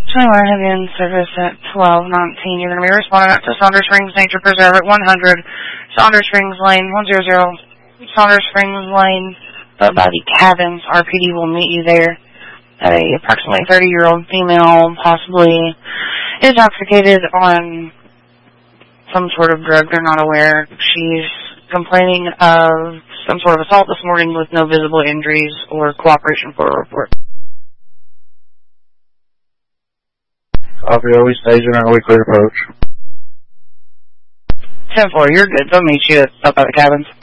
21 Indian service at 12:19. You're going to be responding out to Saunders Springs Nature Preserve at 100 Saunders Springs Lane, 100 Saunders Springs Lane, Buddy Cabins. RPD will meet you there. At a approximately 30-year-old female, possibly intoxicated on some sort of drug. They're not aware. She's complaining of some sort of assault this morning with no visible injuries or cooperation for a report. Copy, are we staging or are we clear approach? 10-4, you're good. They'll meet you up at the cabins.